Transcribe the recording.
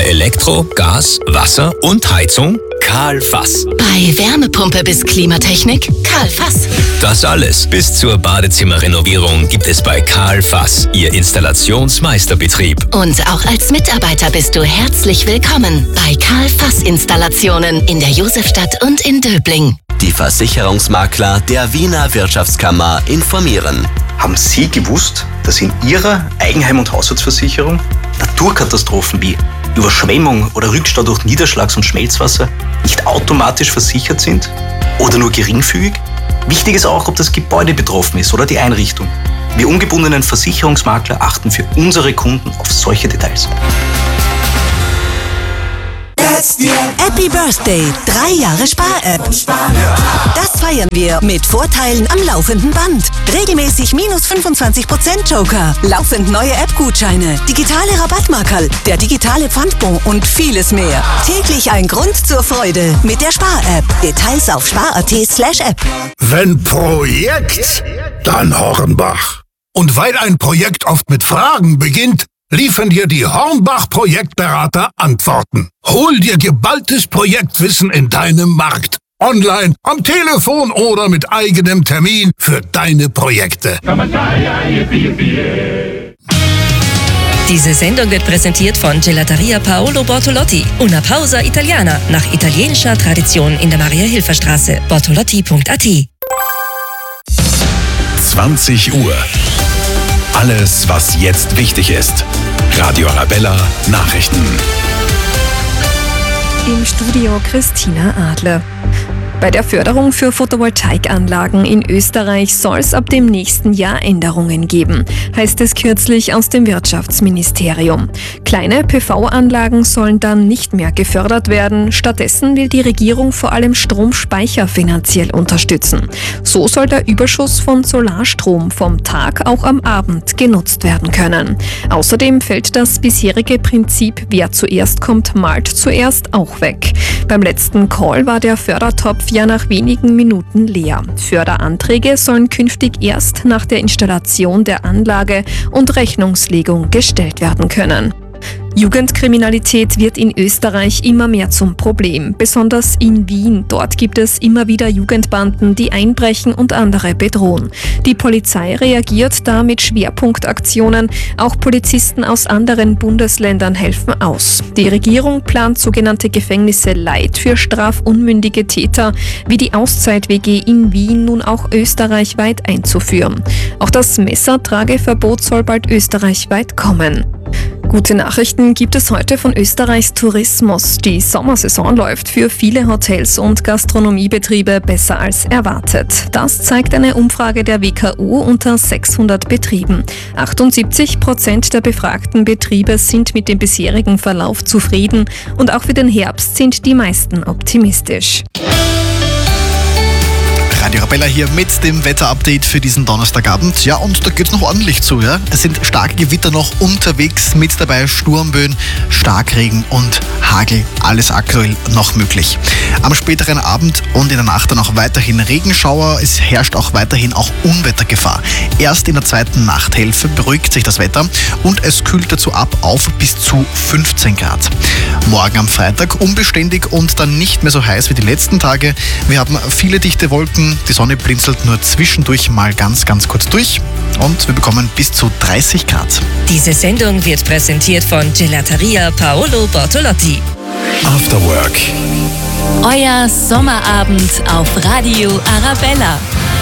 Bei Elektro, Gas, Wasser und Heizung Karl Fass. Bei Wärmepumpe bis Klimatechnik Karl Fass. Das alles bis zur Badezimmerrenovierung gibt es bei Karl Fass, Ihr Installationsmeisterbetrieb. Und auch als Mitarbeiter bist du herzlich willkommen bei Karl Fass Installationen in der Josefstadt und in Döbling. Die Versicherungsmakler der Wiener Wirtschaftskammer informieren. Haben Sie gewusst, dass in Ihrer Eigenheim- und Haushaltsversicherung Naturkatastrophen wie Überschwemmung oder Rückstau durch Niederschlags- und Schmelzwasser nicht automatisch versichert sind oder nur geringfügig? Wichtig ist auch, ob das Gebäude betroffen ist oder die Einrichtung. Wir ungebundenen Versicherungsmakler achten für unsere Kunden auf solche Details. Happy Birthday, 3 Jahre Spar-App. Das feiern wir mit Vorteilen am laufenden Band. Regelmäßig minus 25% Joker, laufend neue App-Gutscheine, digitale Rabattmarkerl, der digitale Pfandbon und vieles mehr. Täglich ein Grund zur Freude mit der Spar-App. Details auf spar.at/app. Wenn Projekt, dann Hornbach. Und weil ein Projekt oft mit Fragen beginnt, liefern dir die Hornbach-Projektberater Antworten. Hol dir geballtes Projektwissen in deinem Markt. Online, am Telefon oder mit eigenem Termin für deine Projekte. Diese Sendung wird präsentiert von Gelateria Paolo Bortolotti. Una pausa italiana nach italienischer Tradition in der Maria-Hilfer-Straße. Bortolotti.at. 20 Uhr. Alles, was jetzt wichtig ist. Radio Arabella Nachrichten. Im Studio Christina Adler. Bei der Förderung für Photovoltaikanlagen in Österreich soll es ab dem nächsten Jahr Änderungen geben, heißt es kürzlich aus dem Wirtschaftsministerium. Kleine PV-Anlagen sollen dann nicht mehr gefördert werden. Stattdessen will die Regierung vor allem Stromspeicher finanziell unterstützen. So soll der Überschuss von Solarstrom vom Tag auch am Abend genutzt werden können. Außerdem fällt das bisherige Prinzip, wer zuerst kommt, malt zuerst auch weg. Beim letzten Call war der Fördertopf ja nach wenigen Minuten leer. Förderanträge sollen künftig erst nach der Installation der Anlage und Rechnungslegung gestellt werden können. Jugendkriminalität wird in Österreich immer mehr zum Problem, besonders in Wien. Dort gibt es immer wieder Jugendbanden, die einbrechen und andere bedrohen. Die Polizei reagiert da mit Schwerpunktaktionen. Auch Polizisten aus anderen Bundesländern helfen aus. Die Regierung plant sogenannte Gefängnisse Light für strafunmündige Täter, wie die Auszeit-WG in Wien nun auch österreichweit einzuführen. Auch das Messertrageverbot soll bald österreichweit kommen. Gute Nachrichten gibt es heute von Österreichs Tourismus. Die Sommersaison läuft für viele Hotels und Gastronomiebetriebe besser als erwartet. Das zeigt eine Umfrage der WKU unter 600 Betrieben. 78% der befragten Betriebe sind mit dem bisherigen Verlauf zufrieden und auch für den Herbst sind die meisten optimistisch. Radio Arabella hier mit dem Wetterupdate für diesen Donnerstagabend. Ja, und da geht's noch ordentlich zu, ja. Es sind starke Gewitter noch unterwegs, mit dabei Sturmböen, Starkregen und Hagel. Alles aktuell noch möglich. Am späteren Abend und in der Nacht dann auch weiterhin Regenschauer. Es herrscht auch weiterhin auch Unwettergefahr. Erst in der zweiten Nachthälfte beruhigt sich das Wetter und es kühlt dazu ab auf bis zu 15 Grad. Morgen am Freitag unbeständig und dann nicht mehr so heiß wie die letzten Tage. Wir haben viele dichte Wolken. Die Sonne blinzelt nur zwischendurch mal ganz kurz durch und wir bekommen bis zu 30 Grad. Diese Sendung wird präsentiert von Gelateria Paolo Bortolotti. After Work. Euer Sommerabend auf Radio Arabella.